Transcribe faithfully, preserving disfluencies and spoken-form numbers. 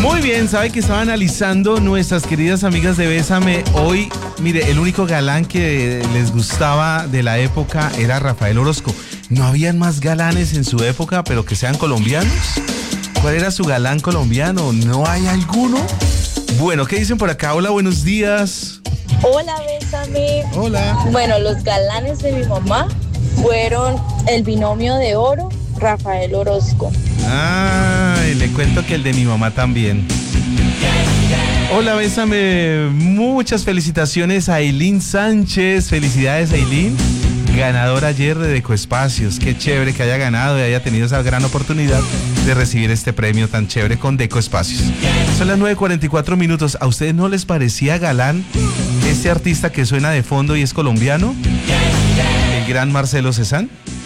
Muy bien, sabe que estaba analizando nuestras queridas amigas de Bésame. Hoy, mire, el único galán que les gustaba de la época era Rafael Orozco. ¿No habían más galanes en su época, pero que sean colombianos? ¿Cuál era su galán colombiano? ¿No hay alguno? Bueno, ¿qué dicen por acá? Hola, buenos días. Hola, Bésame. Hola. Bueno, los galanes de mi mamá fueron el binomio de oro, Rafael Orozco. Ay, le cuento que el de mi mamá también. Hola, Bésame. Muchas felicitaciones a Ailín Sánchez. Felicidades, Ailín. Ganadora ayer de Decoespacios. Qué chévere que haya ganado y haya tenido esa gran oportunidad de recibir este premio tan chévere con Decoespacios. Son las nueve cuarenta y cuatro minutos. ¿A ustedes no les parecía galán este artista que suena de fondo y es colombiano? El gran Marcelo Cezanne.